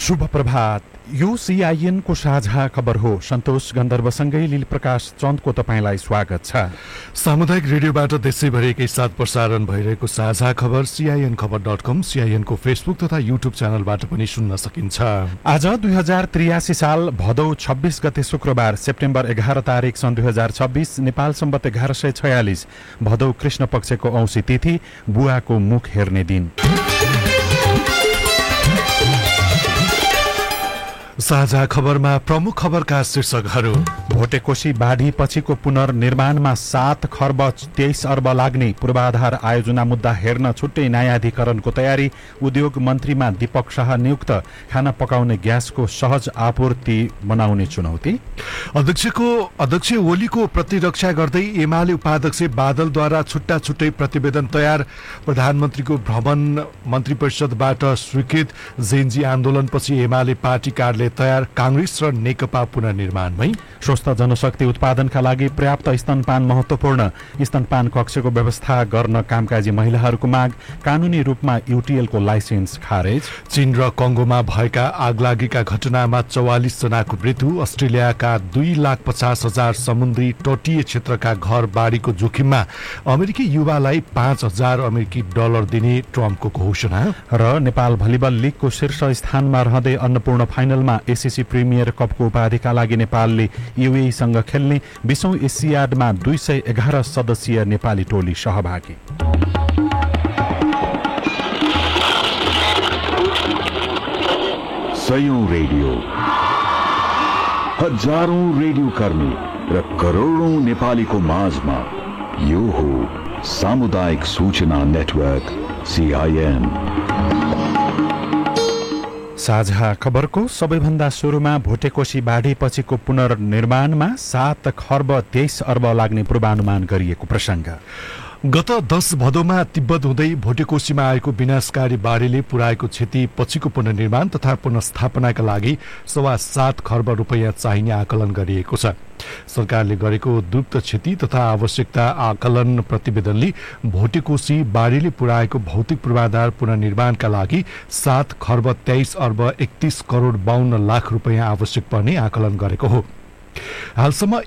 शुभ प्रभात। यो सीआईएन को साझा खबर हो। सन्तोष गन्धर्वसँगै लील प्रकाश चन्दको तपाईंलाई स्वागत छ। सामुदायिक रेडियोबाट देशैभरि एकैसाथ प्रसारण भइरहेको साझा खबर CINखबर.com, CIN को फेसबुक तथा युट्युब च्यानलबाट पनि सुन्न सकिन्छ। आज 2083 साल भदौ 26 गते शुक्रबार, सेप्टेम्बर 11 तारिक सन् 2026, नेपाल सम्वत 1146, भदौ कृष्ण पक्षको औँसी तिथि, बुवाको मुख हेर्ने दिन। साझा खबरमा प्रमुख खबरका शीर्षकहरू। भोटेकोशी बाढी पछिको पुनर्निर्माणमा 7 खर्ब 23 अर्ब लाग्ने पूर्वाधार आयोजना मुद्दा हेर्न छुट्टै न्यायाधिकरणको तयारी। उद्योग मन्त्रीमा दीपक शाह नियुक्त। खाना पकाउने ग्यासको सहज आपूर्ति बनाउने चुनौती। अध्यक्ष ओलीको प्रतिरक्षा गर्दै एमाले उपाध्यक्ष बादलद्वारा छुट्टा छुट्टै प्रतिवेदन तयार। प्रधानमन्त्रीको भ्रमण मन्त्री परिषदबाट स्वीकृत। जेनजी आन्दोलनपछि एमाले पार्टी कार्यालय तयार। कांग्रेस र नेकपा पुनर्निर्माणमै। स्वस्थ जनशक्ति उत्पादनका लागि पर्याप्त स्तनपान महत्वपूर्ण। स्तनपान कक्षको व्यवस्था गर्न कामकाजी महिलाहरूको माग। कानूनी रूपमा युटिएलको लाइसेन्स खारेज। चीन र कंगोमा भएका आगलागीका घटनामा 44 जनाको मृत्यु। अस्ट्रेलियाका 2,50,000 समुद्री तटीय क्षेत्रका घर बाढीको जोखिममा। अमेरिकी युवालाई $5,000 अमेरिकी दिने ट्रम्पको घोषणा। र नेपाल भलिबल लिगको शीर्ष स्थानमा रहँदै अन्नपूर्ण फाइनलमा एसीसी प्रिमियर कपको उपाधिका लागि नेपालले युएईसँग खेल्ने। 20औं एसियाडमा 211 सदस्यीय नेपाली टोली सहभागी। सयौं रेडियो, हजारौं रेडियो कर्मी र करोडौं नेपालीको माझमा यो हो सामुदायिक सूचना नेटवर्क CIN। साझा खबरको सबैभन्दा सुरुमा भोटेकोशी बाढी पछिको पुनर्निर्माणमा 7 खर्ब 23 अर्ब लाग्ने पूर्वानुमान गरिएको प्रसङ्ग। गत 10 भदौमा तिब्बत हुँदै भोटेकोशीमा आएको विनाशकारी बाढीले पुर्याएको क्षति पछिको पुनर्निर्माण तथा पुनर्स्थापनाका लागि 7.25 खर्ब रुपैयाँ चाहिने आकलन गरिएको छ। सरकारले गरेको द्रुत क्षति तथा आवश्यकता आकलन प्रतिवेदनले भोटेकोशी बाढीले पुर्याएको भौतिक पूर्वाधार पुनर्निर्माणका लागि 7 खर्ब 23 अर्ब 31 करोड 52 लाख रुपैयाँ आवश्यक पर्ने आकलन गरेको हो। हालसम्म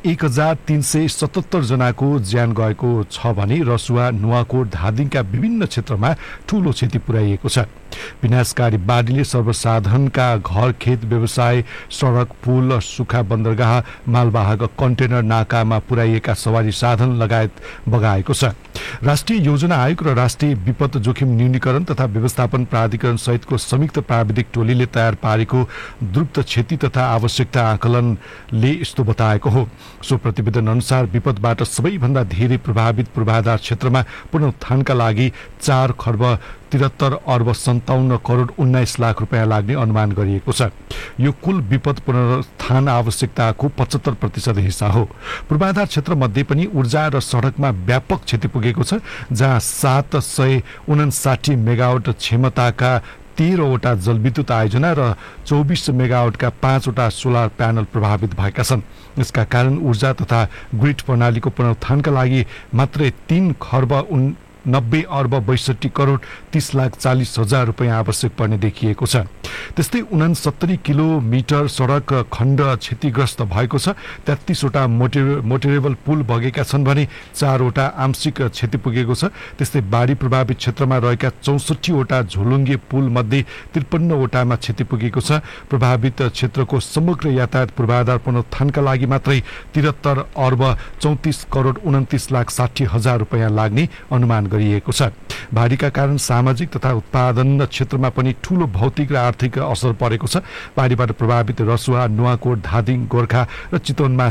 1377 जनाको ज्यान गएको छ भने रसुवा, नुवाकोट, धादिङका विभिन्न क्षेत्रमा ठूलो क्षति पुर्याइएको छ। विनाशकारी बाढीले सर्वसाधारणका घर, खेत, व्यवसाय, सड़क, पुल, सुक्खा बन्दरगाह, मालवाहक कन्टेनर नाकामा पुर्याइएका सवारी साधन लगायत बगाएको छ। राष्ट्रिय योजना आयोग र राष्ट्रिय विपद जोखिम न्यूनीकरण तथा व्यवस्थापन प्राधिकरण सहितको संयुक्त प्राविधिक टोलीले तयार पारेको द्रुत क्षति तथा आवश्यकता आकलनले यस्तो बताएको हो। सो प्रतिवेदन अनुसार विपदबाट सबैभन्दा धेरै प्रभावित पूर्वाधार क्षेत्रमा पुनरुत्थानका लागि 4 खर्ब 73 अर्ब 57 करोड 19 लाख रुपैयाँ लाग्ने अनुमान गरिएको छ। यो कुल विपद पुनरुत्थान आवश्यकताको 75% हिस्सा हो। पूर्वाधार क्षेत्र मध्ये पनि ऊर्जा र सड़कमा व्यापक क्षति पुगेको छ, जहाँ 759 मेगावाट क्षमताका 13वटा जलविद्युत आयोजना र 24 मेगावाटका 5वटा सोलर प्यानल प्रभावित भएका छन्। यसका कारण ऊर्जा तथा ग्रिड प्रणालीको पुनरुत्थानका लागि मात्रै 3 खर्ब 90 अर्ब 62 करोड 30 लाख 40 हजार रुपैयाँ आवश्यक पर्ने देखिएको छ। त्यस्तै 69 किलोमिटर सड़क खण्ड क्षतिग्रस्त भएको छ। 33वटा मोटरेबल पुल बगेका छन् भने 4वटा आंशिक क्षति पुगेको छ। त्यस्तै बाढी प्रभावित क्षेत्रमा रहेका 64वटा झोलुङ्गे पुल मध्ये 53वटामा क्षति पुगेको छ। प्रभावित क्षेत्रको समग्र यातायात पूर्वाधार पुनरुत्थानका लागि मात्रै 73 अर्ब 34 करोड 29 लाख 60 हजार रुपैयाँ लाग्ने अनुमान गरिएको छ। बाढीका कारण सामाजिक तथा उत्पादन क्षेत्रमा पनि ठूलो भौतिक र आर्थिक असर परेको छ। बाढीबाट प्रभावित रसुवा, नुवाकोट, धादिङ, गोर्खा र चितवनमा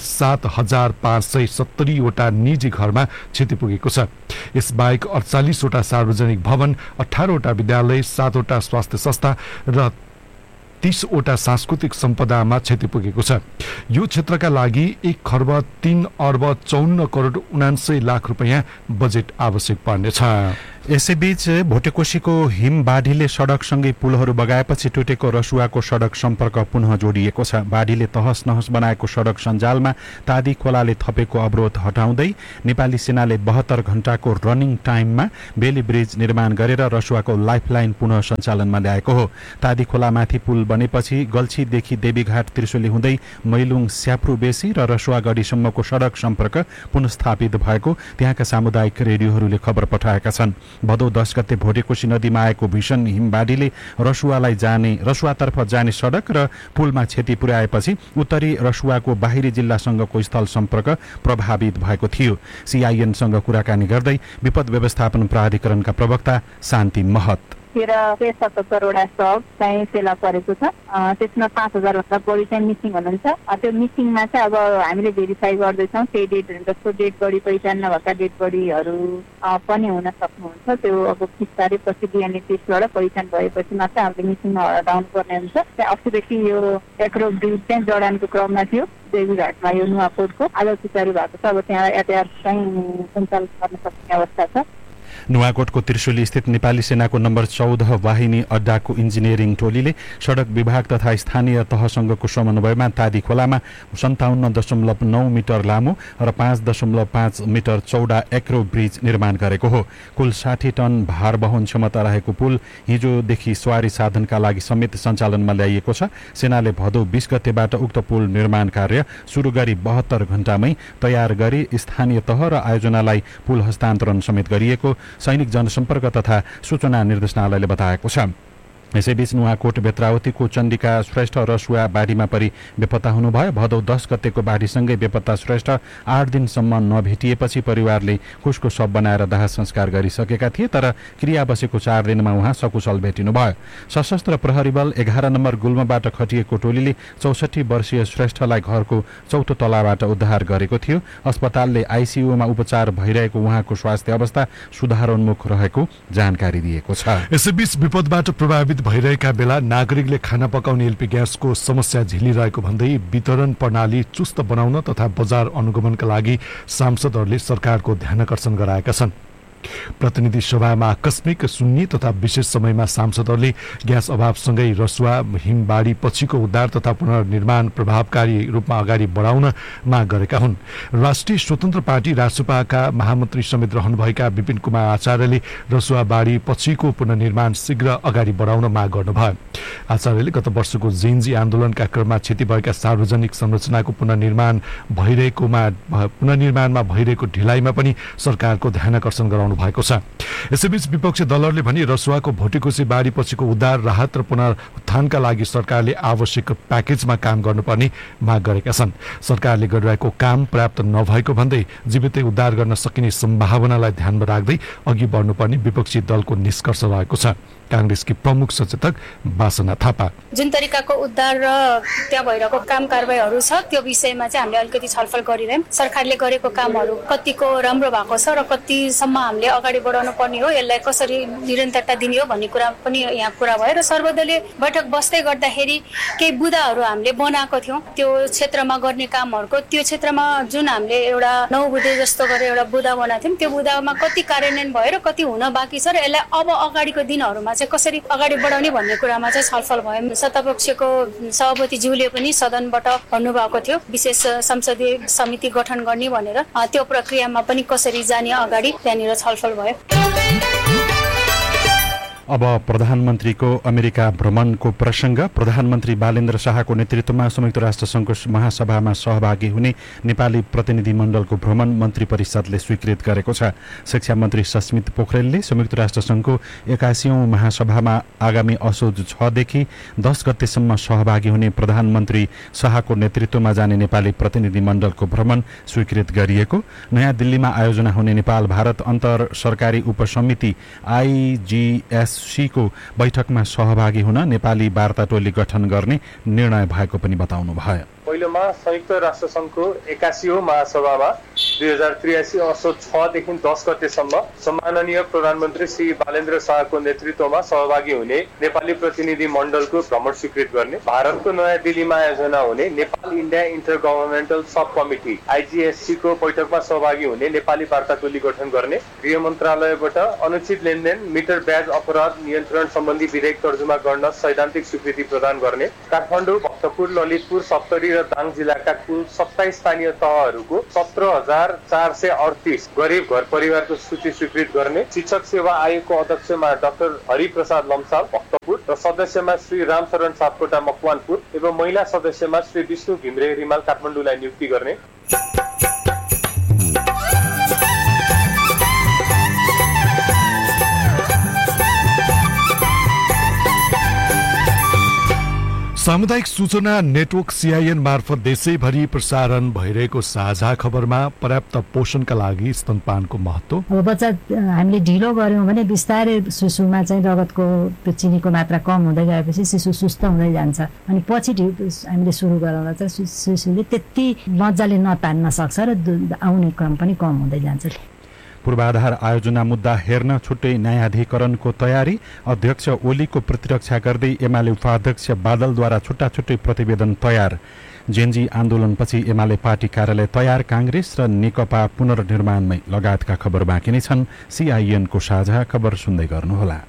7,570 वटा निजी घरमा क्षति पुगेको छ। यसबाहेक 48वटा सार्वजनिक भवन, 18वटा विद्यालय, 7वटा स्वास्थ्य संस्था र 30वटा सांस्कृतिक सम्पदामा क्षति पुगेको छ। यो क्षेत्रका लागि 1 खर्ब 3 अर्ब 54 करोड 79 लाख रुपैयाँ बजेट आवश्यक पर्नेछ। यसैबीच भोटेकोशीको हिम बाढीले सडकसँगै पुलहरू बगाएपछि टुटेको रसुवाको सडक सम्पर्क पुनः जोडिएको छ। बाढीले तहस नहस बनाएको सडक सञ्जालमा तादी खोलाले थपेको अवरोध हटाउँदै नेपाली सेनाले 72 घण्टाको रनिङ टाइममा बेली ब्रिज निर्माण गरेर रसुवाको लाइफलाइन पुनः सञ्चालनमा ल्याएको हो। तादी खोलामाथि पुल बनेपछि गल्छीदेखि देवीघाट त्रिशुली हुँदै मैलुङ स्याप्रू बेसी र रसुवा गढीसम्मको सडक सम्पर्क पुनस्थापित भएको त्यहाँका सामुदायिक रेडियोहरूले खबर पठाएका छन्। भदौ 10 गते भोटेकोशी नदीमा आएको भीषण हिमबाढीले रसुवातर्फ जाने सडक र पुलमा क्षति पुर्याएपछि उत्तरी रसुवाको बाहिरी जिल्लासँगको स्थल सम्पर्क प्रभावित भएको थियो। सीआईएनसँग कुराकानी गर्दै विपद व्यवस्थापन प्राधिकरणका प्रवक्ता शान्ति महत 13-77 सब चाहिँ फेला परेको छ। त्यसमा 5000 भन्दा बढी चाहिँ मिसिङ हुनुहुन्छ। त्यो मिसिङमा चाहिँ अब हामीले भेरिफाई गर्दैछौँ त्यही डेट जस्तो डेड बडी पहिचान नभएका डेड बडीहरू पनि हुन सक्नुहुन्छ। त्यो अब बिस्तारै पछि डिएनए टेस्टबाट पहिचान भएपछि मात्र हामीले मिसिङमा हटाउनु पर्ने हुन्छ। त्यहाँ अस्तिदेखि यो एग्रो ब्रिज चाहिँ जडानको क्रममा थियो देवीघाटमा यो नुवाकोटको आज सुचारू भएको छ। अब त्यहाँ यातायात चाहिँ सञ्चालन गर्न सक्ने अवस्था छ। नुवाकोटको त्रिशुली स्थित नेपाली सेनाको नम्बर 14 वाहिनी अड्डाको इन्जिनियरिङ टोलीले सडक विभाग तथा स्थानीय तहसँगको समन्वयमा तादी खोलामा 57.9 मिटर लामो र 5.5 मिटर चौडा एक्रो ब्रिज निर्माण गरेको हो। कुल 60 टन भार वहन क्षमता रहेको पुल हिजोदेखि सवारी साधनका लागि समेत सञ्चालनमा ल्याइएको छ। सेनाले भदौ 20 गतेबाट उक्त पुल निर्माण कार्य सुरु गरी 72 घण्टामै तयार गरी स्थानीय तह र आयोजनालाई पुल हस्तान्तरण समेत गरिएको सैनिक जनसम्पर्क तथा सूचना निर्देशनालयले बताएको छ। यसैबीच नुवाकोट बेत्रावतीको चण्डिका श्रेष्ठ रसुवा बाढीमा परि बेपत्ता हुनुभयो। भदौ 10 गतेको बाढीसँगै बेपत्ता श्रेष्ठ 8 दिनसम्म नभेटिएपछि परिवारले कुशको शव बनाएर दाह संस्कार गरिसकेका थिए, तर क्रिया बसेको 4 दिनमा उहाँ सकुशल भेटिनुभयो। सशस्त्र प्रहरी बल 11 नम्बर गुल्मबाट खटिएको टोलीले 64 वर्षीय श्रेष्ठलाई घरको चौथो तलाबाट उद्धार गरेको थियो। अस्पतालले आइसियुमा उपचार भइरहेको उहाँको स्वास्थ्य अवस्था सुधारोन्मुख रहेको जानकारी दिएको छ। यसैबीच विपदबाट प्रभावित भइरहेका बेला नागरिकले खाना पकाउने एलपी ग्यासको समस्या झेलिरहेको भन्दै वितरण प्रणाली चुस्त बनाउन तथा बजार अनुगमनका लागि सांसदहरूले सरकारको ध्यानकर्षण गराएका छन्। प्रतिनिधि सभामा आकस्मिक सुन्नी तथा विशेष समयमा सांसदहरूले ग्यास अभावसँगै रसुवा हिमबाढी पछिको उद्धार तथा पुनर्निर्माण प्रभावकारी रूपमा अगाडि बढाउन माग गरेका हुन्। राष्ट्रिय स्वतन्त्र पार्टी रासपाका महामन्त्री समेत रहनुभएका विपिन कुमार आचार्यले रसुवा बाढी पछिको पुनर्निर्माण शीघ्र अगाडि बढाउन माग गर्नुभयो। आचार्यले गत वर्षको जेनजी आन्दोलनका क्रममा क्षति भएका सार्वजनिक संरचनाको पुनर्निर्माणमा भइरहेको ढिलाइमा पनि सरकारको ध्यानकर्षण गराउनु भएको छ। यसैबीच विपक्षी दलहरूले भने रसुवाको भोटेकोशी बाढी पछिको उद्धार राहत र पुनरुत्थानका लागि सरकारले आवश्यक प्याकेजमा काम गर्नुपर्ने माग गरेका छन्। सरकारले गरिरहेको काम पर्याप्त नभएको भन्दै जीवितै उद्धार गर्न सकिने सम्भावनालाई ध्यानमा राख्दै अघि बढ्नुपर्ने विपक्षी दलको निष्कर्ष रहेको छ। कांग्रेसकी प्रमुख सचेतक वासना थापा जुन तरिकाको उद्धार र त्यहाँ भइरहेको काम कारबाहीहरू छ त्यो विषयमा चाहिँ हामीले अलिकति छलफल गरिरह्यौं। सरकारले गरेको कामहरू कतिको राम्रो भएको छ र कतिसम्म हामीले अगाडि बढाउनु पर्ने हो, यसलाई कसरी निरन्तरता दिने हो भन्ने कुरा पनि यहाँ कुरा भयो। र सर्वदलीय बैठक बस्दै गर्दाखेरि केही बुदाहरू हामीले बनाएको थियौं। त्यो क्षेत्रमा गर्ने कामहरूको त्यो क्षेत्रमा जुन हामीले एउटा 9 बुधे जस्तो गरेर एउटा बुदा बनाएको थियौं, त्यो बुदामा कति कार्यान्वयन भयो र कति हुन बाँकी छ र यसलाई अब अगाडिको दिनहरूमा चाहिँ कसरी अगाडि बढाउने भन्ने कुरामा चाहिँ छलफल भयो। सत्तापक्षको सभापतिज्यूले पनि सदनबाट भन्नुभएको थियो विशेष संसदीय समिति गठन गर्ने भनेर। त्यो प्रक्रियामा पनि कसरी जाने अगाडि त्यहाँनिर छलफल भयो। अब प्रधानमन्त्रीको अमेरिका भ्रमणको प्रसंग। प्रधानमन्त्री बालेन्द्र शाहको नेतृत्वमा संयुक्त राष्ट्र संघको महासभामा सहभागी हुने नेपाली प्रतिनिधिमण्डलको भ्रमण मन्त्री परिषदले स्वीकृत गरेको छ। शिक्षा मन्त्री सस्मित पोखरेलले संयुक्त राष्ट्र संघको 81औं महासभामा आगामी असोज 6 देखि 10 गतेसम्म सहभागी हुने प्रधानमन्त्री शाहको नेतृत्वमा जाने नेपाली प्रतिनिधिमण्डलको भ्रमण स्वीकृत गरिएको। नयाँ दिल्लीमा आयोजना हुने नेपाल भारत अन्तर सरकारी उपसमिति IGS को बैठकमा सहभागी हुन नेपाली वार्ता टोली गठन गर्ने निर्णय भएको पनि बताउनु भयो। पहिलोमा संयुक्त राष्ट्र सङ्घको 81औं महासभामा 2083 असोज 6 देखि 10 गतेसम्म सम्माननीय प्रधानमन्त्री श्री बालेन्द्र शाहको नेतृत्वमा सहभागी हुने नेपाली प्रतिनिधि मण्डलको भ्रमण स्वीकृत गर्ने, भारतको नयाँ दिल्लीमा आयोजना हुने नेपाल इन्डिया इन्टर गभर्नमेन्टल सब कमिटी IGSC को बैठकमा सहभागी हुने नेपाली वार्ता टोली गठन गर्ने, गृह मन्त्रालयबाट अनुचित लेनदेन मिटर ब्याज अपराध नियन्त्रण सम्बन्धी विधेयक तर्जुमा गर्न सैद्धान्तिक स्वीकृति प्रदान गर्ने, काठमाडौँ, भक्तपुर, ललितपुर, सप्तरी र दाङ जिल्लाका कुल 27 स्थानीय तहहरूको 17,438 गरिब घर परिवारको सूची स्वीकृत गर्ने, शिक्षक सेवा आयोगको अध्यक्षमा डाक्टर हरिप्रसाद लम्साल भक्तपुर र सदस्यमा श्री रामशरण सापकोटा मकवानपुर एवं महिला सदस्यमा श्री विष्णु घिम्रे रिमाल काठमाडौँलाई नियुक्ति गर्ने। सामुदायिक सूचना नेटवर्क CIN मार्फत देशैभरि प्रसारण भइरहेको साझा खबरमा पर्याप्त पोषणका लागि स्तनपानको महत्त्व। अब बच्चा हामीले ढिलो गर्यौँ भने बिस्तारै शिशुमा चाहिँ रगतको चिनीको मात्रा कम हुँदै गएपछि शिशु सुस्त हुँदै जान्छ अनि पछि हामीले सुरु गराउँदा चाहिँ शिशुले त्यति मजाले नतान्न सक्छ र आउने क्रम पनि कम हुँदै जान्छ। पूर्वाधार आयोजना मुद्दा हेर्न छुट्टै न्यायाधिकरणको तयारी, अध्यक्ष ओलीको प्रतिरक्षा गर्दै एमाले उपाध्यक्ष बादलद्वारा छुट्टा छुट्टै प्रतिवेदन तयार। जेन्जी आन्दोलनपछि एमाले पार्टी कार्यालय तयार, कांग्रेस र नेकपा पुनर्निर्माणमै लगायतका खबर बाँकी नै छन्। CIN को साझा खबर सुन्दै गर्नुहोला।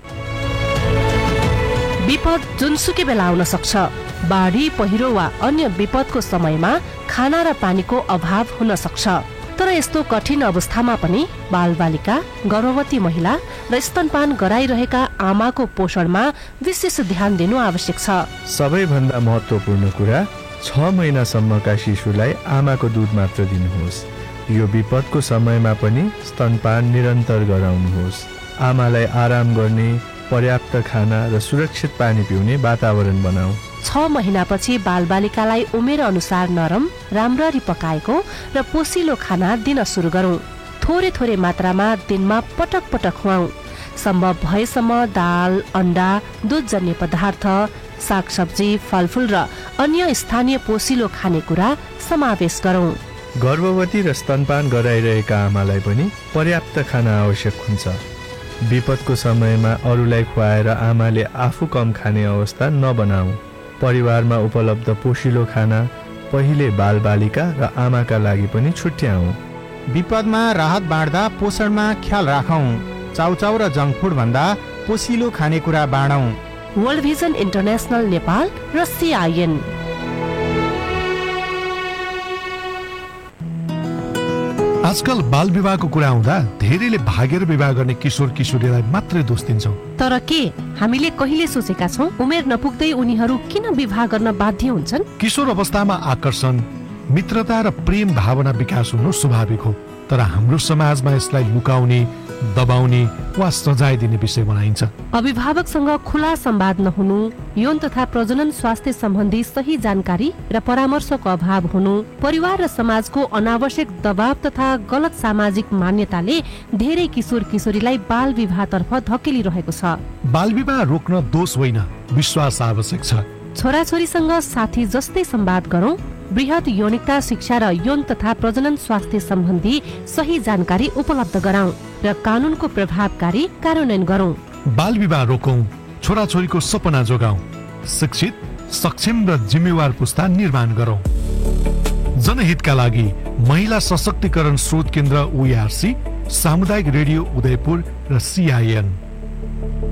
विपद जुनसुकै बेला आउन सक्छ। बाढी, पहिरो वा अन्य विपदको समयमा खाना र पानीको अभाव हुन सक्छ। तर यस्तो कठिन अवस्थामा पनि बालबालिका, गर्भवती महिला र स्तनपान गराइरहेका आमाको पोषणमा विशेष ध्यान दिनु आवश्यक छ। सबैभन्दा महत्त्वपूर्ण कुरा 6 महिनासम्मका शिशुलाई आमाको दूध मात्र दिनुहोस्। यो विपदको समयमा पनि स्तनपान निरन्तर गराउनुहोस्। आमालाई आराम गर्ने, पर्याप्त खाना र सुरक्षित पानी पिउने वातावरण बनाऊ। 6 महिनापछि बालबालिकालाई उमेर अनुसार नरम, राम्ररी पकाएको र पोसिलो खाना दिन सुरु गरौँ। थोरै थोरै मात्रामा दिनमा पटक पटक खुवाऊ। सम्भव भएसम्म दाल, अन्डा, दुधजन्य पदार्थ, सागसब्जी, फलफुल र अन्य स्थानीय पोसिलो खानेकुरा समावेश गरौँ। गर्भवती र स्तनपान गराइरहेका आमालाई पनि पर्याप्त खाना आवश्यक हुन्छ। विपदको समयमा अरूलाई खुवाएर आमाले आफू कम खाने अवस्था नबनाऊ। परिवारमा उपलब्ध पोषिलो खाना पहिले बालबालिका र आमाका लागि पनि छुट्याऊ। विपदमा राहत बाँड्दा पोषणमा ख्याल राखौं। चाउचाउ र जङ्क फुड भन्दा पोषिलो खानेकुरा बाँडौं। वर्ल्ड भिजन इन्टरनेशनल नेपाल र CIN। आजकल बाल विवाहको कुरा आउँदा धेरैले भागेर विवाह गर्ने किशोर किशोरीलाई मात्रै दोष दिन्छौँ। तर के हामीले कहिले सोचेका छौँ उमेर नपुग्दै उनीहरू किन विवाह गर्न बाध्य हुन्छन्? किशोर अवस्थामा आकर्षण, मित्रता र प्रेम भावना विकास हुनु स्वाभाविक हो। तर हाम्रो समाजमा यसलाई लुकाउने, दबाउने वा सजाय दिने विषय बनाइन्छ। अभिभावकसँग खुला संवाद नहुनु, यौन तथा प्रजनन स्वास्थ्य सम्बन्धी सही जानकारी र परामर्शको अभाव हुनु, परिवार र समाजको अनावश्यक दबाव तथा गलत सामाजिक मान्यताले धेरै किशोर किशोरीलाई बाल विवाहतर्फ धकेलिरहेको छ। बाल विवाह रोक्न दोष होइन, विश्वास आवश्यक छ। छोराछोरीसँग साथी जस्तै संवाद गरौँ। बृहत यौनिकता शिक्षा र यौन तथा प्रजनन स्वास्थ्य सम्बन्धी सही जानकारी उपलब्ध गराउँ र कानूनको प्रभावकारी कार्यान्वयन गरौँ। बाल विवाह रोकौं, छोराछोरीको सपना जोगाउँ, शिक्षित, सक्षम र जिम्मेवार पुस्ता निर्माण गरौँ। जनहितका लागि महिला सशक्तिकरण स्रोत केन्द्र OARC, सामुदायिक रेडियो उदयपुर र CIN।